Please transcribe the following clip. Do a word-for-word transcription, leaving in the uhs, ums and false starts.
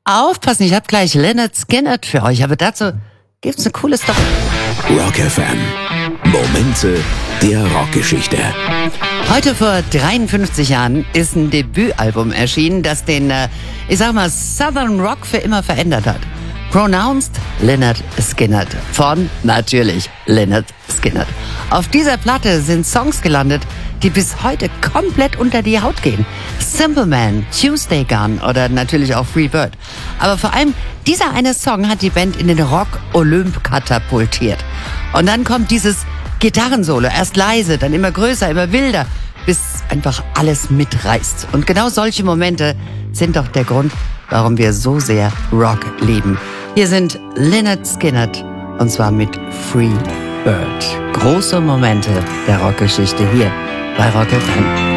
Aufpassen, ich habe gleich Lynyrd Skynyrd für euch, aber dazu gibt's eine coole Story. Rock F M. Momente der Rockgeschichte. Heute vor dreiundfünfzig Jahren ist ein Debütalbum erschienen, das den, äh, ich sag mal, Southern Rock für immer verändert hat. Pronounced Lynyrd Skynyrd von, natürlich, Lynyrd Skynyrd. Auf dieser Platte sind Songs gelandet, die bis heute komplett unter die Haut gehen. Simple Man, Tuesday Gun oder natürlich auch Free Bird. Aber vor allem dieser eine Song hat die Band in den Rock-Olymp katapultiert. Und dann kommt dieses Gitarrensolo, erst leise, dann immer größer, immer wilder, bis einfach alles mitreißt. Und genau solche Momente sind doch der Grund, warum wir so sehr Rock lieben. Hier sind Lynyrd Skynyrd und zwar mit Free Bird. Große Momente der Rockgeschichte hier bei Rock F M.